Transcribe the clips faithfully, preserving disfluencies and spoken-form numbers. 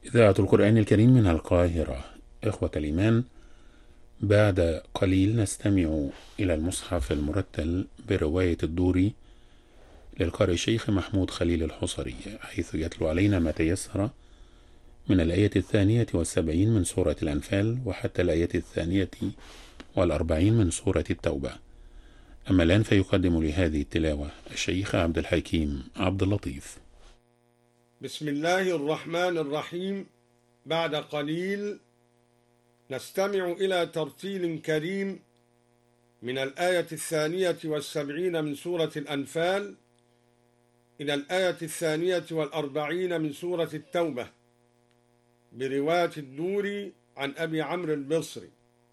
إذاعة القرآن الكريم من القاهرة. إخوة الإيمان، بعد قليل نستمع إلى المصحف المرتل برواية الدوري للقارئ الشيخ محمود خليل الحصري، حيث يتلو علينا ما تيسر من الآية الثانية والسبعين من سورة الأنفال وحتى الآية الثانية والأربعين من سورة التوبة. أما الآن فيقدم لهذه التلاوة الشيخ عبد الحكيم عبد اللطيف. بسم الله الرحمن الرحيم. بعد قليل نستمع إلى ترتيل كريم من الآية الثانية والسبعين من سورة الأنفال إلى الآية الثانية والأربعين من سورة التوبة برواية الدوري عن أبي عمرو البصري.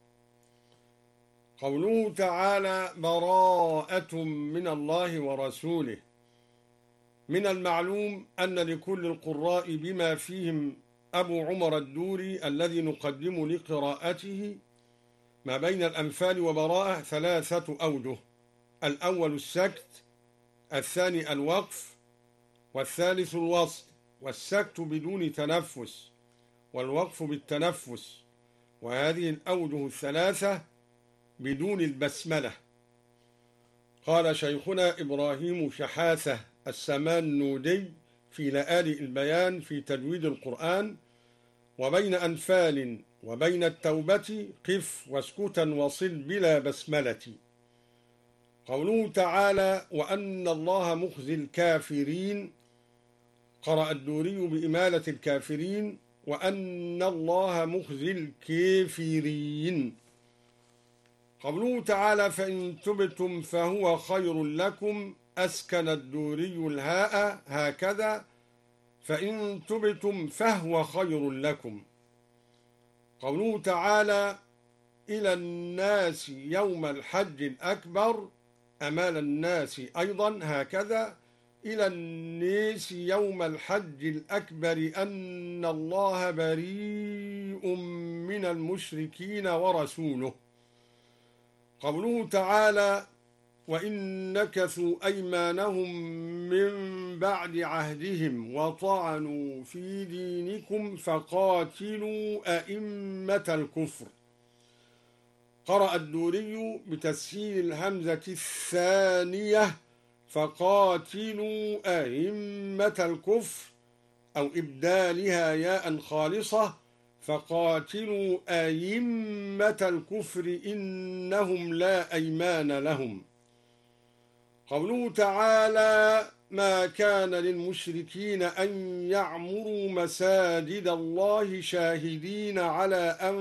قوله تعالى: براءة من الله ورسوله. من المعلوم أن لكل القراء بما فيهم أبو عمر الدوري الذي نقدم لقراءته ما بين الأنفال وبراءة ثلاثة أوجه: الأول السكت، الثاني الوقف، والثالث الوصل. والسكت بدون تنفس والوقف بالتنفس، وهذه الأوجه الثلاثة بدون البسملة. قال شيخنا إبراهيم شحاثة السمانودي في لآلئ البيان في تجويد القرآن: وبين أنفال وبين التوبة قف واسكتا وصل بلا بسملة. قوله تعالى: وأن الله مخزي الكافرين، قرأ الدوري بإمالة الكافرين: وأن الله مخزي الكافرين. قوله تعالى: فإن تبتم فهو خير لكم، أسكن الدوري الهاء هكذا: فإن تبتم فهو خير لكم. قوله تعالى: إلى الناس يوم الحج الأكبر، أمال الناس أيضا هكذا: إلى الناس يوم الحج الأكبر أن الله بريء من المشركين ورسوله. قوله تعالى: وإن نكثوا أيمانهم من بعد عهدهم وطعنوا في دينكم فقاتلوا أئمة الكفر. قرأ الدوري بتسهيل الهمزة الثانية فقاتلوا أئمة الكفر، أو إبدالها ياء خالصة فقاتلوا أئمة الكفر إنهم لا أيمان لهم. قوله تعالى: ما كان للمشركين أن يعمروا مساجد الله شاهدين على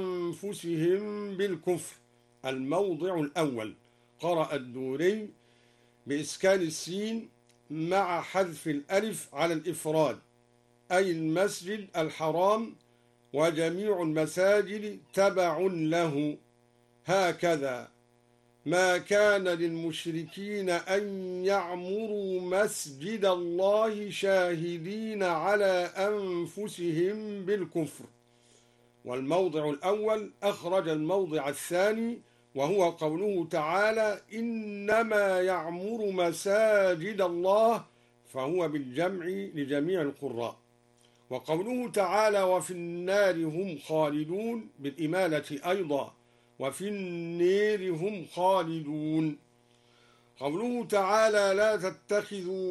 أنفسهم بالكفر. الموضع الأول. قرأ الدوري بإسكان السين مع حذف الألف على الإفراد، أي المسجد الحرام وجميع المساجد تبع له، هكذا: ما كان للمشركين أن يعمروا مسجد الله شاهدين على أنفسهم بالكفر. والموضع الأول أخرج الموضع الثاني، وهو قوله تعالى: إنما يعمر مساجد الله، فهو بالجمع لجميع القراء. وقوله تعالى: وفي النار هم خالدون، بالإمالة أيضا: وفي النار هم خالدون. قوله تعالى: لا تتخذوا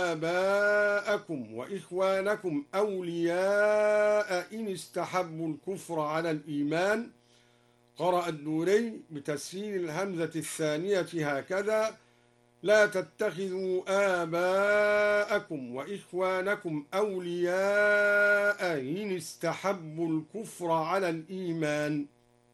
آباءكم وإخوانكم أولياء إن استحبوا الكفر على الإيمان. قرأ الدوري بتسهيل الهمزة الثانية هكذا: لا تتخذوا آباءكم وإخوانكم أولياء إن استحبوا الكفر على الإيمان.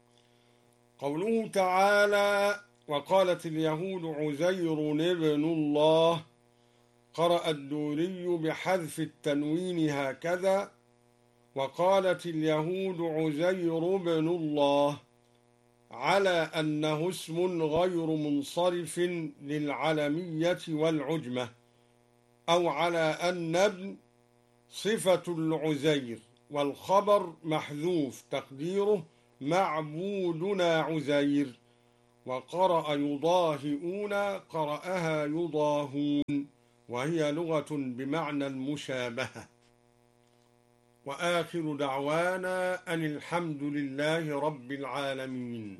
قوله تعالى: وقالت اليهود عزير ابن الله. قرأ الدوري بحذف التنوين هكذا: وقالت اليهود عزير ابن الله، على أنه اسم غير منصرف للعلمية والعجمة، أو على أن ابن صفة العزير، والخبر محذوف تقديره معبودنا عزير. وقرأ يضاهئون، قرأها يضاهون، وهي لغة بمعنى المشابهة. وآخر دعوانا أن الحمد لله رب العالمين.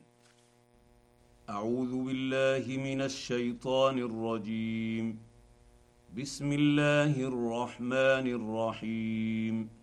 أعوذ بالله من الشيطان الرجيم. بسم الله الرحمن الرحيم.